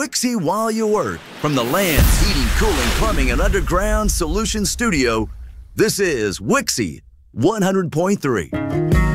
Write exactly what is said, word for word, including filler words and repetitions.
Wixie while you work. From the Land's Heating, Cooling, Plumbing, and Underground Solutions Studio, this is Wixie one hundred point three.